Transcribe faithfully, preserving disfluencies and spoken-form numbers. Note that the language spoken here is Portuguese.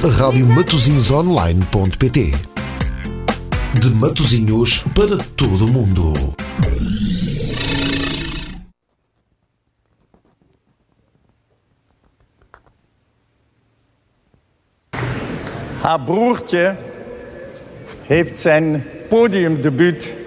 rádio matosinhos online ponto pt. De Matosinhos para todo o mundo. Haar broertje heeft zijn podiumdebuut